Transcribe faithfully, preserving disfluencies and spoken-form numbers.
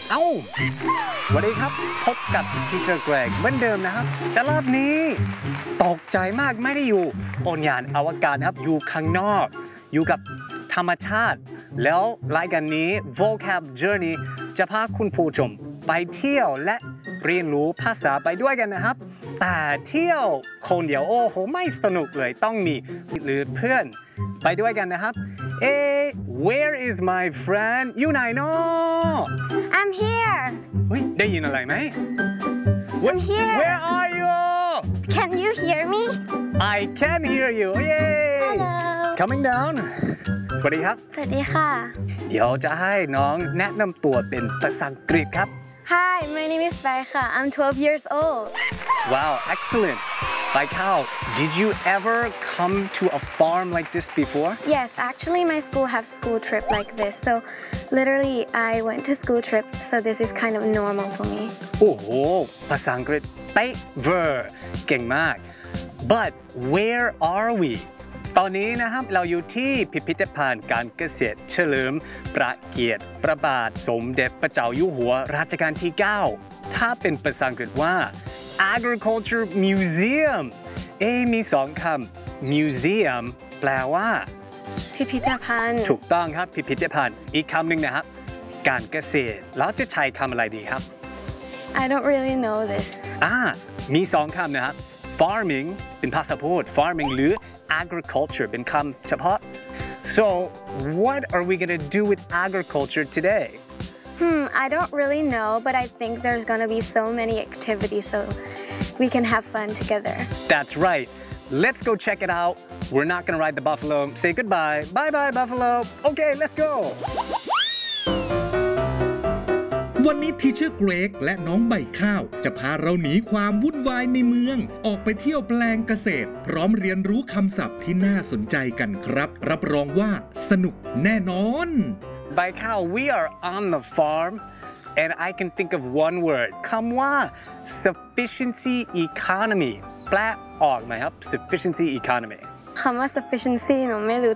เอ้าสวัสดีครับพบกับ Teacher Greg เหมือนเดิมนะครับแต่รอบนี้ตกใจมากไม่ได้อยู่บนยานอวกาศนะครับอยู่ข้างนอกอยู่กับธรรมชาติแล้วรายการนี้ Vocab Journey จะพาคุณผู้ชมไปเที่ยวและเรียนรู้ภาษาไปด้วยกันนะครับแต่เที่ยวคนเดียวโอ้โหไม่สนุกเลยต้องมีหรือเพื่อนไปด้วยกันนะครับเอ๊ where is my friend อยู่ไหนเนาะ I'm here เฮ้ยได้ยินอะไรไหม I'm here Where are you Can you hear me I can hear you Yay Hello Coming down สวัสดีครับสวัสดีค่ะเดี๋ยวจะให้น้องแนะนำตัวเป็นภาษาอังกฤษครับ Hi my name is ไปค่ะ I'm twelve years old Wow excellent ไปเข้า Did you ever come to a farm like this before Yes actually my school have school trip like this so literally I went to school trip so this is kind of normal for me โอ้โหภาษาอังกฤษเป๊ะเวอร์เก่งมาก But where are we ตอนนี้นะครับเราอยู่ที่พิพิธภัณฑ์การเกษตรเฉลิมพระเกียรติพระบาทสมเด็จพระเจ้าอยู่หัวรัชกาลที่ เก้า ถ้าเป็นภาษาอังกฤษว่า agriculture museum เอ๊มีสองคำ museum แปลว่าพิพิธภัณฑ์ถูกต้องครับพิพิธภัณฑ์อีกคำหนึ่งนะครับการเกษตรแล้วจะใช้คำอะไรดีครับ I don't really know this อ่ามีสองคำนะครับ farming เป็นภาษาพูด farming หรือ agriculture เป็นคำเฉพาะ so what are we gonna do with agriculture today Hmm I don't really know but I think there's gonna be so many activities so we can have fun together that's right let's go check it out we're not gonna ride the buffalo say goodbye bye bye buffalo okay let's go วันนี้ทีเชอร์เกรกและน้องใบข้าวจะพาเราหนีความวุ่นวายในเมืองออกไปเที่ยวแปลงเกษตรพร้อมเรียนรู้คำศัพท์ที่น่าสนใจกันครับรับรองว่าสนุกแน่นอนใบข้าว we are on the farm and I can think of one word คำว่า sufficiency economy แปลออกไหมครับ sufficiency economy คำว่า sufficiency หนูไม่รู้